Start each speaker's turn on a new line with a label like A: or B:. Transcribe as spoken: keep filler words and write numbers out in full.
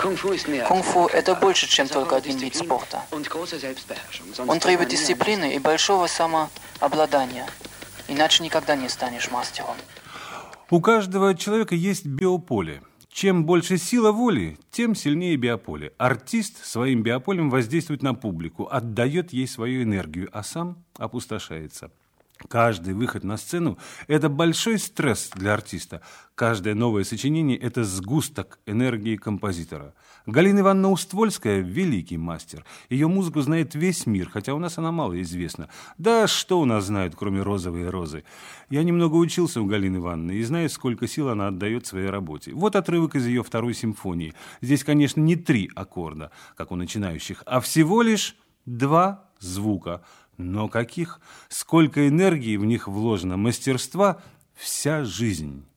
A: Кунг-фу – это больше, чем только один вид спорта. Он требует дисциплины и большого самообладания, иначе никогда не станешь мастером.
B: У каждого человека есть биополе. Чем больше сила воли, тем сильнее биополе. Артист своим биополем воздействует на публику, отдает ей свою энергию, а сам опустошается. Каждый выход на сцену – это большой стресс для артиста. Каждое новое сочинение – это сгусток энергии композитора. Галина Ивановна Уствольская – великий мастер. Ее музыку знает весь мир, хотя у нас она мало известна. Да что у нас знают, кроме «Розовой розы»? Я немного учился у Галины Ивановны и знаю, сколько сил она отдает своей работе. Вот отрывок из ее второй симфонии. Здесь, конечно, не три аккорда, как у начинающих, а всего лишь два звука. Но каких? Сколько энергии в них вложено, мастерства, вся жизнь.